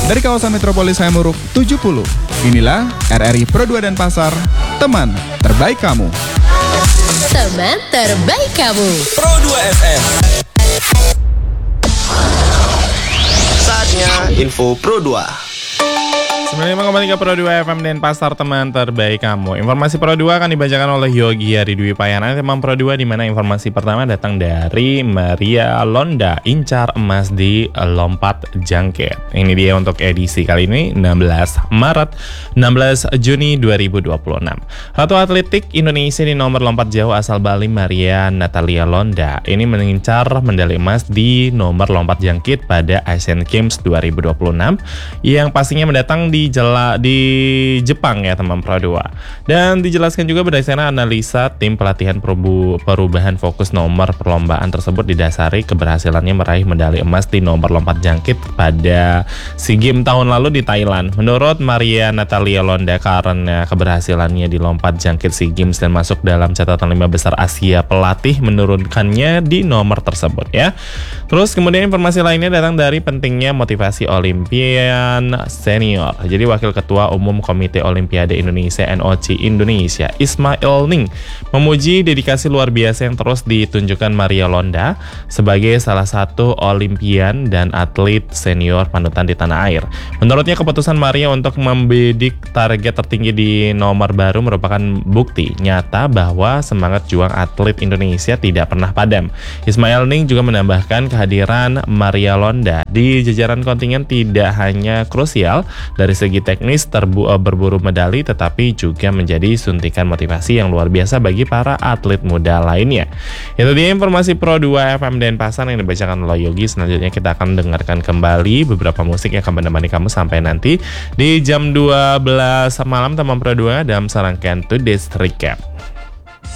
Dari kawasan Metropolis Hayamuruk 70. Inilah RRI Pro 2 Denpasar, teman terbaik kamu. Teman terbaik kamu. Pro 2 FM. Saatnya info Pro 2. 95,3 Pro 2 FM Denpasar, teman terbaik kamu. Informasi Pro 2 akan dibacakan oleh Yogi Haridwi Payana. Teman Pro 2 di mana informasi pertama datang dari Maria Londa, incar emas di lompat jangkit. Ini dia untuk edisi kali ini 16 Maret 16 Juni 2026. Ratu atletik Indonesia di nomor lompat jauh asal Bali, Maria Natalia Londa, ini mengincar medali emas di nomor lompat jangkit pada Asian Games 2026 yang pastinya mendatang di Jepang ya teman Pro 2. Dan dijelaskan juga berdasarkan analisa tim pelatihan perubahan fokus nomor perlombaan tersebut didasari keberhasilannya meraih medali emas di nomor lompat jangkit pada SEA Games tahun lalu di Thailand. Menurut Maria Natalia Londa, karena keberhasilannya di lompat jangkit SEA Games dan masuk dalam catatan 5 besar Asia, pelatih menurunkannya di nomor tersebut ya. Terus kemudian informasi lainnya datang dari pentingnya motivasi Olimpian senior. Jadi Wakil Ketua Umum Komite Olimpiade Indonesia NOC Indonesia, Ismail Ning, memuji dedikasi luar biasa yang terus ditunjukkan Maria Londa sebagai salah satu Olimpian dan atlet senior panutan di tanah air. Menurutnya keputusan Maria untuk membidik target tertinggi di nomor baru merupakan bukti nyata bahwa semangat juang atlet Indonesia tidak pernah padam. Ismail Ning juga menambahkan kehadiran Maria Londa di jajaran kontingen tidak hanya krusial dari segi teknis berburu medali, tetapi juga menjadi suntikan motivasi yang luar biasa bagi para atlet muda lainnya. Itu dia informasi Pro 2 FM Denpasar yang dibacakan oleh Yogi. Selanjutnya kita akan dengarkan kembali beberapa musik yang akan menemani kamu sampai nanti di jam 12 malam teman Pro 2 dalam serangkaian Today's Recap.